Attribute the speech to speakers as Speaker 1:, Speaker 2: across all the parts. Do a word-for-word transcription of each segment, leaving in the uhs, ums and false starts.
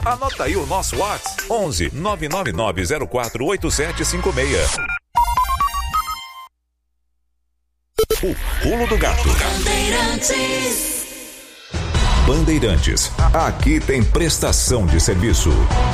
Speaker 1: Anota aí o nosso WhatsApp: onze nove nove nove zero quatro oito sete cinco seis. O Pulo do Gato. Bandeirantes. Bandeirantes. Aqui tem prestação de serviço.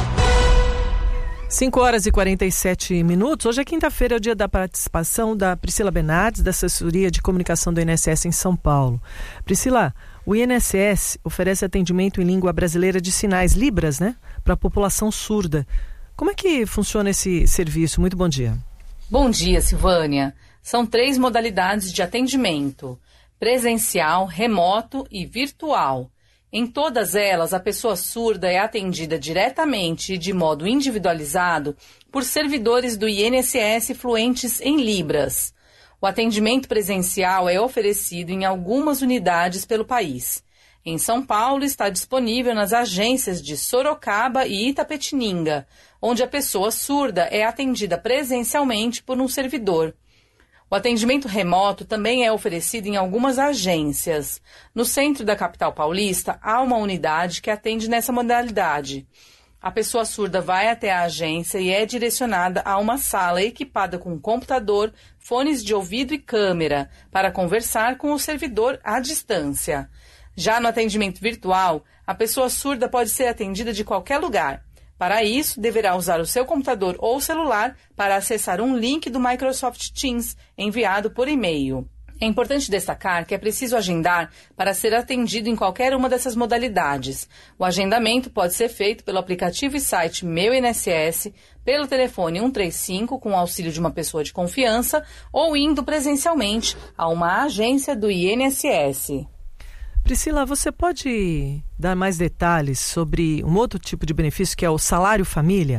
Speaker 2: cinco horas e quarenta e sete minutos. Hoje é quinta-feira, é o dia da participação da Priscila Bernardes, da Assessoria de Comunicação do I N S S em São Paulo. Priscila, o I N S S oferece atendimento em língua brasileira de sinais, Libras, né? Para a população surda. Como é que funciona esse serviço? Muito bom dia.
Speaker 3: Bom dia, Silvânia. São três modalidades de atendimento: presencial, remoto e virtual. Em todas elas, a pessoa surda é atendida diretamente e de modo individualizado por servidores do I N S S fluentes em Libras. O atendimento presencial é oferecido em algumas unidades pelo país. Em São Paulo, está disponível nas agências de Sorocaba e Itapetininga, onde a pessoa surda é atendida presencialmente por um servidor. O atendimento remoto também é oferecido em algumas agências. No centro da capital paulista, há uma unidade que atende nessa modalidade. A pessoa surda vai até a agência e é direcionada a uma sala equipada com computador, fones de ouvido e câmera, para conversar com o servidor à distância. Já no atendimento virtual, a pessoa surda pode ser atendida de qualquer lugar. Para isso, deverá usar o seu computador ou celular para acessar um link do Microsoft Teams enviado por e-mail. É importante destacar que é preciso agendar para ser atendido em qualquer uma dessas modalidades. O agendamento pode ser feito pelo aplicativo e site Meu I N S S, pelo telefone um três cinco com o auxílio de uma pessoa de confiança ou indo presencialmente a uma agência do I N S S.
Speaker 2: Priscila, você pode dar mais detalhes sobre um outro tipo de benefício que é o salário família?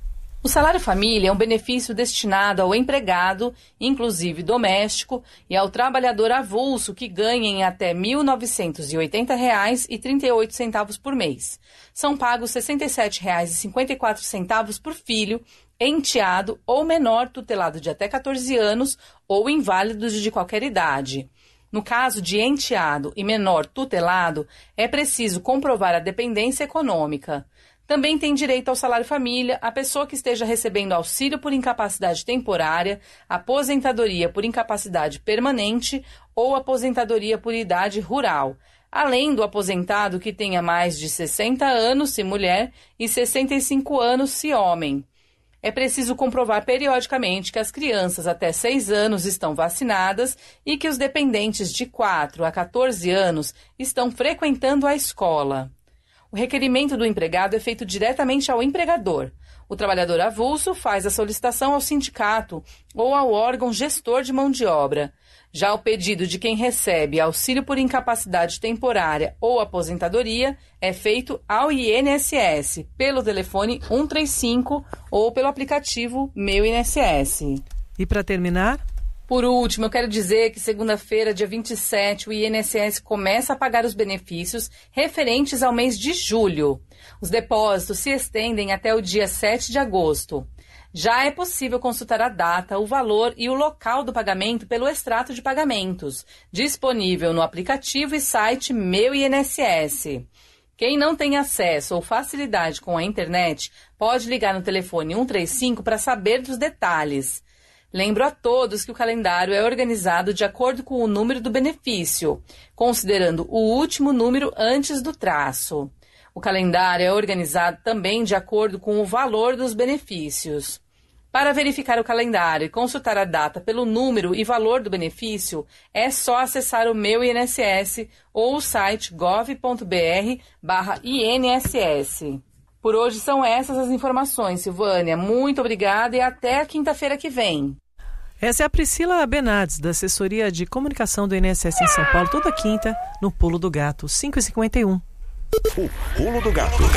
Speaker 3: O salário família é um benefício destinado ao empregado, inclusive doméstico, e ao trabalhador avulso que ganha em até mil novecentos e oitenta reais e trinta e oito centavos por mês. São pagos sessenta e sete reais e cinquenta e quatro centavos por filho, enteado ou menor tutelado de até catorze anos ou inválido de qualquer idade. No caso de enteado e menor tutelado, é preciso comprovar a dependência econômica. Também tem direito ao salário família a pessoa que esteja recebendo auxílio por incapacidade temporária, aposentadoria por incapacidade permanente ou aposentadoria por idade rural, além do aposentado que tenha mais de sessenta anos, se mulher, e sessenta e cinco anos, se homem. É preciso comprovar periodicamente que as crianças até seis anos estão vacinadas e que os dependentes de quatro a catorze anos estão frequentando a escola. O requerimento do empregado é feito diretamente ao empregador. O trabalhador avulso faz a solicitação ao sindicato ou ao órgão gestor de mão de obra. Já o pedido de quem recebe auxílio por incapacidade temporária ou aposentadoria é feito ao I N S S, pelo telefone um três cinco ou pelo aplicativo Meu I N S S.
Speaker 2: E para terminar?
Speaker 3: Por último, eu quero dizer que segunda-feira, dia vinte e sete, o I N S S começa a pagar os benefícios referentes ao mês de julho. Os depósitos se estendem até o dia sete de agosto. Já é possível consultar a data, o valor e o local do pagamento pelo extrato de pagamentos, disponível no aplicativo e site Meu I N S S. Quem não tem acesso ou facilidade com a internet, pode ligar no telefone um três cinco para saber dos detalhes. Lembro a todos que o calendário é organizado de acordo com o número do benefício, considerando o último número antes do traço. O calendário é organizado também de acordo com o valor dos benefícios. Para verificar o calendário e consultar a data pelo número e valor do benefício, é só acessar o Meu I N S S ou o site gov ponto br barra I N S S. Por hoje são essas as informações, Silvânia. Muito obrigada e até a quinta-feira que vem.
Speaker 2: Essa é a Priscila Bernardes, da Assessoria de Comunicação do I N S S em São Paulo, toda quinta, no Pulo do Gato, cinco e cinquenta e um.
Speaker 1: O Pulo do Gato.